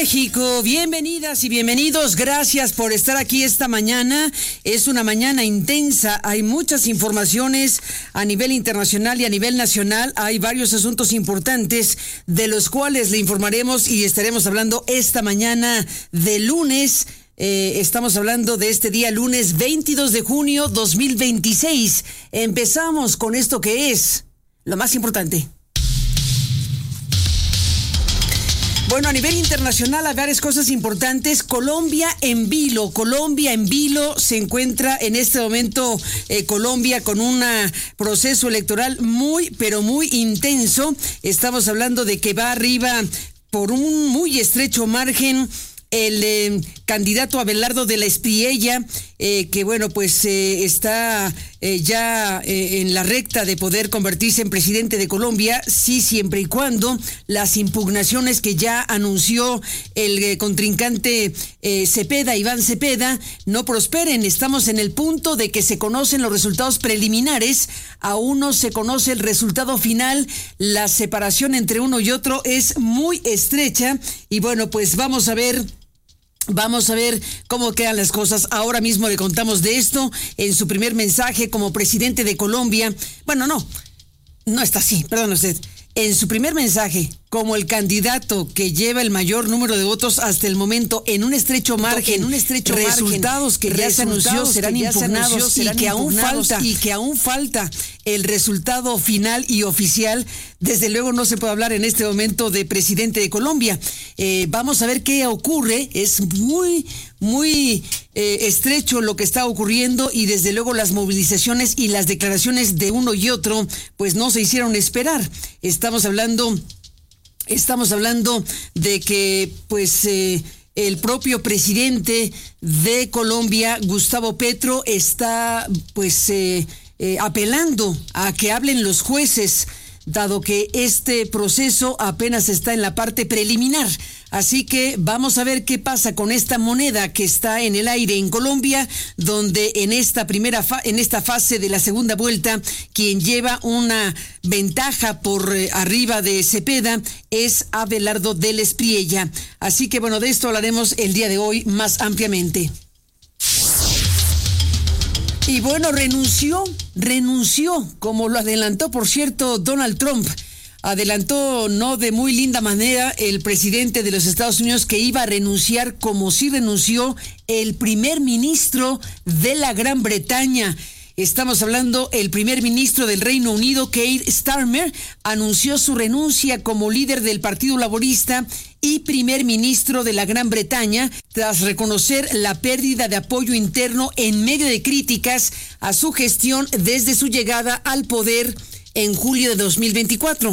México, bienvenidas y bienvenidos, gracias por estar aquí esta mañana. Es una mañana intensa, hay muchas informaciones a nivel internacional y a nivel nacional. Hay varios asuntos importantes de los cuales le informaremos y estaremos hablando esta mañana de lunes. Estamos hablando de este día lunes 22 de junio 2026. Empezamos con esto que es lo más importante. Bueno, a nivel internacional hay varias cosas importantes. Colombia en vilo se encuentra en este momento Colombia con un proceso electoral muy, pero muy intenso. Estamos hablando de que va arriba por un muy estrecho margen el candidato Abelardo de la Espriella, que bueno, pues está ya en la recta de poder convertirse en presidente de Colombia, sí, siempre y cuando las impugnaciones que ya anunció el contrincante Iván Cepeda, no prosperen. Estamos en el punto de que se conocen los resultados preliminares, aún no se conoce el resultado final, la separación entre uno y otro es muy estrecha y bueno, pues vamos a ver cómo quedan las cosas. Ahora mismo le contamos de esto en su primer mensaje como presidente de Colombia. Bueno, no está así, perdón usted. En su primer mensaje, como el candidato que lleva el mayor número de votos hasta el momento en un estrecho margen, resultados que ya se anunció serán impugnados y que aún falta el resultado final y oficial. Desde luego no se puede hablar en este momento de presidente de Colombia. Vamos a ver qué ocurre. Es muy estrecho lo que está ocurriendo y desde luego las movilizaciones y las declaraciones de uno y otro pues no se hicieron esperar. Estamos hablando de que pues el propio presidente de Colombia, Gustavo Petro, está pues apelando a que hablen los jueces, dado que este proceso apenas está en la parte preliminar. Así que vamos a ver qué pasa con esta moneda que está en el aire en Colombia, donde en esta fase de la segunda vuelta, quien lleva una ventaja por arriba de Cepeda es Abelardo de la Espriella. Así que bueno, de esto hablaremos el día de hoy más ampliamente. Y bueno, renunció, como lo adelantó, por cierto, Donald Trump. Adelantó no de muy linda manera el presidente de los Estados Unidos que iba a renunciar, como sí renunció el primer ministro de la Gran Bretaña. Estamos hablando, el primer ministro del Reino Unido, Keir Starmer, anunció su renuncia como líder del Partido Laborista y primer ministro de la Gran Bretaña, tras reconocer la pérdida de apoyo interno en medio de críticas a su gestión desde su llegada al poder en julio de 2024.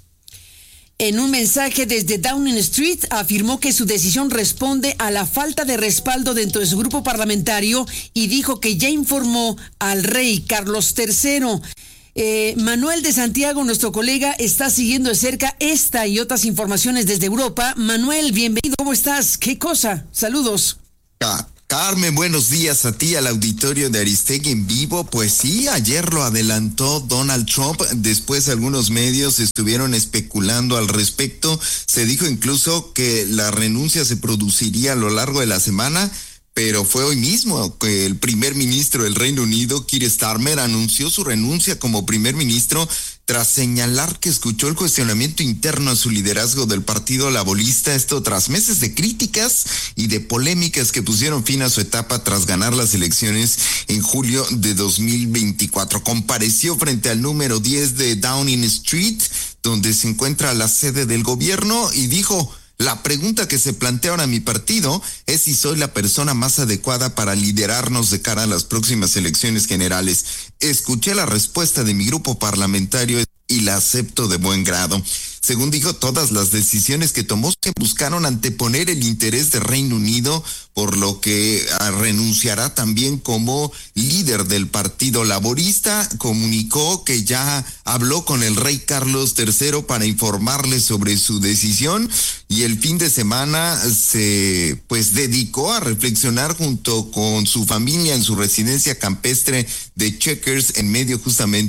En un mensaje desde Downing Street afirmó que su decisión responde a la falta de respaldo dentro de su grupo parlamentario y dijo que ya informó al rey Carlos III. Manuel de Santiago, nuestro colega, está siguiendo de cerca esta y otras informaciones desde Europa. Manuel, bienvenido, ¿cómo estás? ¿Qué cosa? Saludos. Carmen, buenos días a ti, al auditorio de Aristegui en vivo. Pues sí, ayer lo adelantó Donald Trump, después algunos medios estuvieron especulando al respecto. Se dijo incluso que la renuncia se produciría a lo largo de la semana, pero fue hoy mismo que el primer ministro del Reino Unido, Keir Starmer, anunció su renuncia como primer ministro tras señalar que escuchó el cuestionamiento interno a su liderazgo del Partido Laborista, esto tras meses de críticas y de polémicas que pusieron fin a su etapa tras ganar las elecciones en julio de 2024. Compareció frente al número 10 de Downing Street, donde se encuentra la sede del gobierno, y dijo: la pregunta que se plantea ahora mi partido es si soy la persona más adecuada para liderarnos de cara a las próximas elecciones generales. Escuché la respuesta de mi grupo parlamentario y la acepto de buen grado. Según dijo, todas las decisiones que tomó se buscaron anteponer el interés del Reino Unido, por lo que renunciará también como líder del Partido Laborista. Comunicó que ya habló con el rey Carlos III para informarle sobre su decisión, y el fin de semana se dedicó a reflexionar junto con su familia en su residencia campestre de Chequers, en medio justamente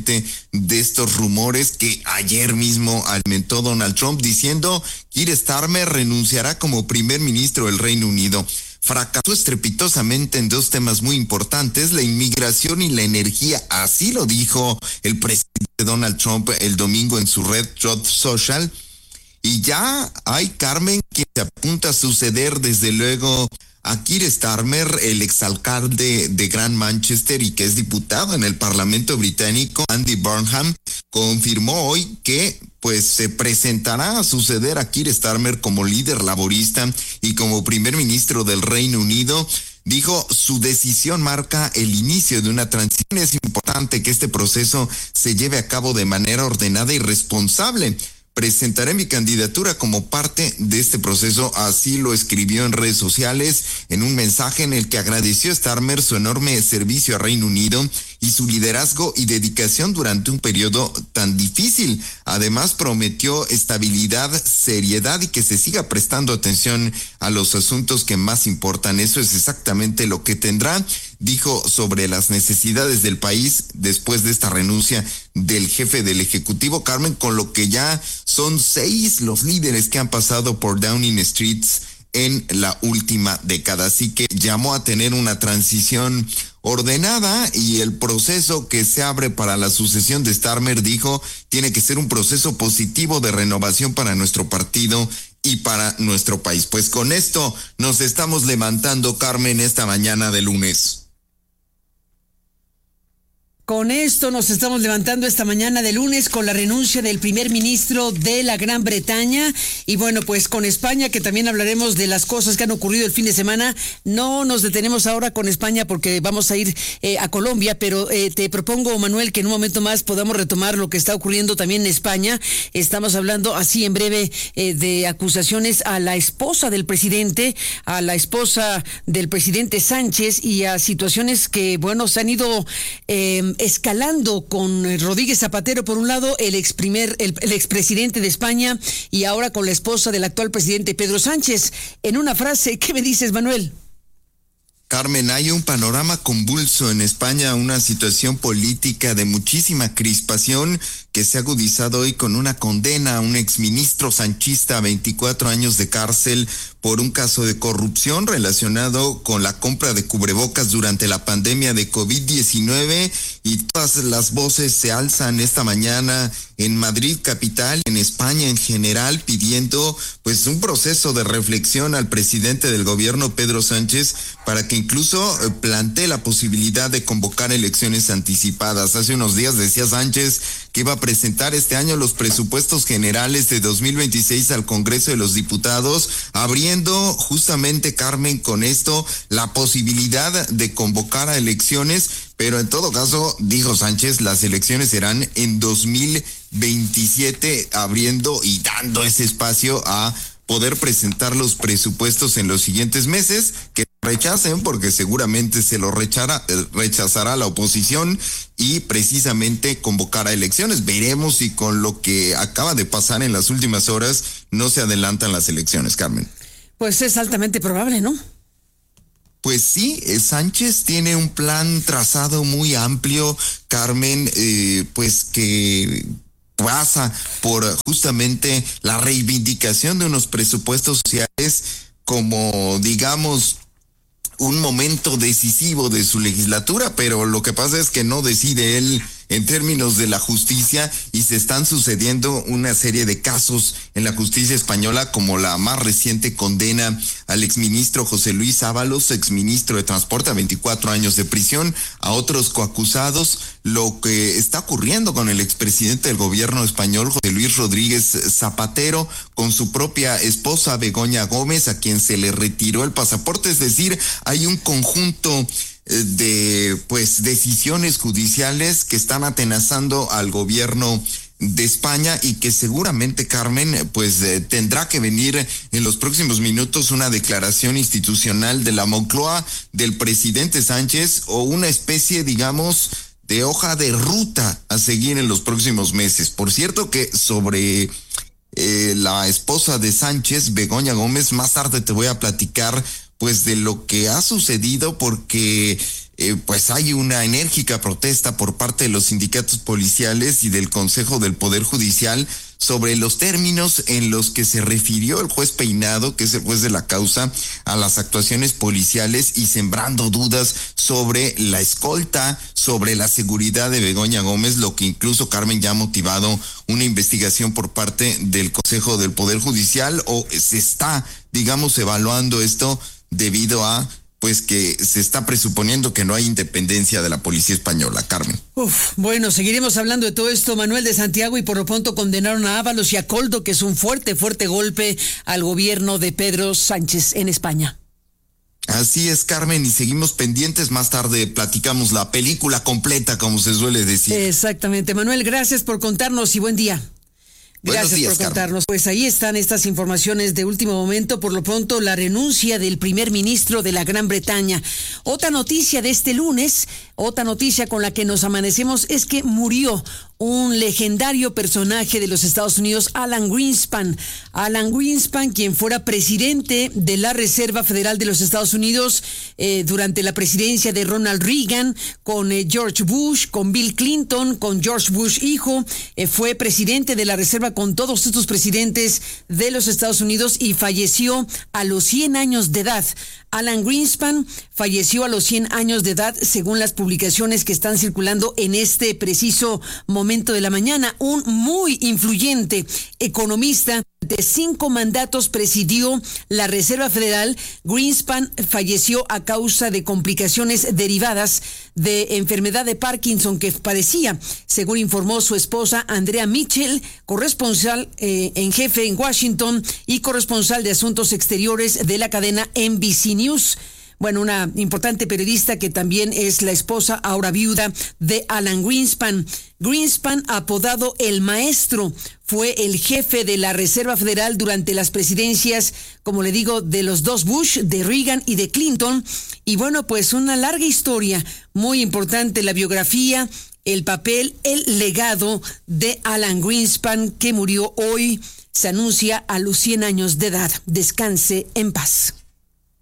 de estos rumores que ayer mismo alimentó Donald Trump, diciendo que Keir Starmer renunciará como primer ministro del Reino Unido. Fracasó estrepitosamente en dos temas muy importantes, la inmigración y la energía. Así lo dijo el presidente Donald Trump el domingo en su red Truth Social. Y ya hay, Carmen, que se apunta a suceder desde luego a Keir Starmer, el exalcalde de Gran Manchester y que es diputado en el Parlamento británico. Andy Burnham confirmó hoy que se presentará a suceder a Keir Starmer como líder laborista y como primer ministro del Reino Unido. Dijo, su decisión marca el inicio de una transición. Es importante que este proceso se lleve a cabo de manera ordenada y responsable. Presentaré mi candidatura como parte de este proceso, así lo escribió en redes sociales en un mensaje en el que agradeció a Starmer su enorme servicio a Reino Unido y su liderazgo y dedicación durante un periodo tan difícil. Además, prometió estabilidad, seriedad y que se siga prestando atención a los asuntos que más importan. Eso es exactamente lo que tendrá, dijo sobre las necesidades del país después de esta renuncia del jefe del Ejecutivo, Carmen, con lo que ya son 6 los líderes que han pasado por Downing Street en la última década. Así que llamó a tener una transición ordenada y el proceso que se abre para la sucesión de Starmer, dijo, tiene que ser un proceso positivo de renovación para nuestro partido y para nuestro país. Pues con esto nos estamos levantando, Carmen, esta mañana de lunes. Con esto nos estamos levantando esta mañana de lunes con la renuncia del primer ministro de la Gran Bretaña. Y bueno, pues con España, que también hablaremos de las cosas que han ocurrido el fin de semana. No nos detenemos ahora con España porque vamos a ir a Colombia, pero te propongo, Manuel, que en un momento más podamos retomar lo que está ocurriendo también en España. Estamos hablando así en breve de acusaciones a la esposa del presidente, a la esposa del presidente Sánchez y a situaciones que, bueno, se han ido escalando con Rodríguez Zapatero, por un lado, el expresidente de España, y ahora con la esposa del actual presidente Pedro Sánchez. En una frase, ¿qué me dices, Manuel? Carmen, hay un panorama convulso en España, una situación política de muchísima crispación que se ha agudizado hoy con una condena a un exministro sanchista a 24 años de cárcel por un caso de corrupción relacionado con la compra de cubrebocas durante la pandemia de COVID-19, y todas las voces se alzan esta mañana en Madrid capital, en España en general, pidiendo un proceso de reflexión al presidente del gobierno, Pedro Sánchez, para que incluso plantee la posibilidad de convocar elecciones anticipadas. Hace unos días decía Sánchez que iba a presentar este año los presupuestos generales de 2026 al Congreso de los Diputados, abriendo justamente, Carmen, con esto la posibilidad de convocar a elecciones, pero en todo caso, dijo Sánchez, las elecciones serán en 2027, abriendo y dando ese espacio a poder presentar los presupuestos en los siguientes meses, que rechacen porque seguramente se lo rechazará la oposición, y precisamente convocar a elecciones. Veremos si con lo que acaba de pasar en las últimas horas no se adelantan las elecciones, Carmen. Pues es altamente probable, ¿no? Pues sí, Sánchez tiene un plan trazado muy amplio, Carmen, que pasa por justamente la reivindicación de unos presupuestos sociales como, digamos, un momento decisivo de su legislatura, pero lo que pasa es que no decide él en términos de la justicia, y se están sucediendo una serie de casos en la justicia española, como la más reciente condena al exministro José Luis Ábalos, exministro de Transporte, a 24 años de prisión, a otros coacusados. Lo que está ocurriendo con el expresidente del gobierno español, José Luis Rodríguez Zapatero, con su propia esposa Begoña Gómez, a quien se le retiró el pasaporte. Es decir, hay un conjunto de decisiones judiciales que están atenazando al gobierno de España, y que seguramente, Carmen, tendrá que venir en los próximos minutos una declaración institucional de la Moncloa, del presidente Sánchez, o una especie, digamos, de hoja de ruta a seguir en los próximos meses. Por cierto que sobre la esposa de Sánchez, Begoña Gómez, más tarde te voy a platicar, pues de lo que ha sucedido, porque pues hay una enérgica protesta por parte de los sindicatos policiales y del Consejo del Poder Judicial sobre los términos en los que se refirió el juez Peinado, que es el juez de la causa, a las actuaciones policiales y sembrando dudas sobre la escolta, sobre la seguridad de Begoña Gómez, lo que incluso, Carmen, ya ha motivado una investigación por parte del Consejo del Poder Judicial, o se está, digamos, evaluando esto debido a pues que se está presuponiendo que no hay independencia de la policía española, Carmen. Bueno, seguiremos hablando de todo esto, Manuel de Santiago, y por lo pronto condenaron a Ábalos y a Koldo, que es un fuerte golpe al gobierno de Pedro Sánchez en España. Así es, Carmen, y seguimos pendientes. Más tarde platicamos la película completa, como se suele decir. Exactamente, Manuel, gracias por contarnos y buen día. Gracias por contarnos. Pues ahí están estas informaciones de último momento. Por lo pronto, la renuncia del primer ministro de la Gran Bretaña. Otra noticia de este lunes, otra noticia con la que nos amanecemos, es que murió un legendario personaje de los Estados Unidos, Alan Greenspan. Alan Greenspan, quien fuera presidente de la Reserva Federal de los Estados Unidos durante la presidencia de Ronald Reagan, con George Bush, con Bill Clinton, con George Bush hijo, fue presidente de la Reserva con todos estos presidentes de los Estados Unidos y falleció a los 100 años de edad. Alan Greenspan falleció a los 100 años de edad, según las publicaciones que están circulando en este preciso momento de la mañana. Un muy influyente economista de 5 mandatos presidió la Reserva Federal. Greenspan falleció a causa de complicaciones derivadas de enfermedad de Parkinson que padecía, según informó su esposa Andrea Mitchell, corresponsal en jefe en Washington y corresponsal de asuntos exteriores de la cadena NBC News. Bueno, una importante periodista que también es la esposa, ahora viuda, de Alan Greenspan. Greenspan, apodado El Maestro, fue el jefe de la Reserva Federal durante las presidencias, como le digo, de los dos Bush, de Reagan y de Clinton. Y bueno, pues una larga historia, muy importante la biografía, el papel, el legado de Alan Greenspan, que murió hoy, se anuncia a los 100 años de edad. Descanse en paz.